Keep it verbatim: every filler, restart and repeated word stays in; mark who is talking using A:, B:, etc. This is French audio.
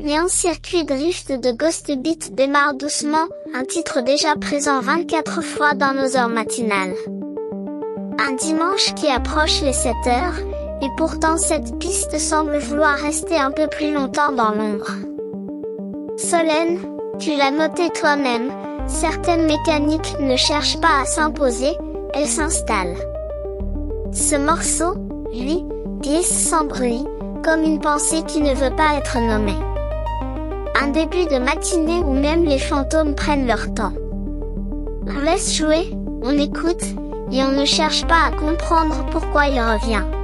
A: Néant circuit drift de Ghost Beat démarre doucement, un titre déjà présent vingt-quatre fois dans nos heures matinales. Un dimanche qui approche les sept heures, et pourtant cette piste semble vouloir rester un peu plus longtemps dans l'ombre. Solène, tu l'as noté toi-même, certaines mécaniques ne cherchent pas à s'imposer, elles s'installent. Ce morceau, lui, glisse sans bruit, comme une pensée qui ne veut pas être nommée. Un début de matinée où même les fantômes prennent leur temps. On laisse jouer, on écoute, et on ne cherche pas à comprendre pourquoi il revient.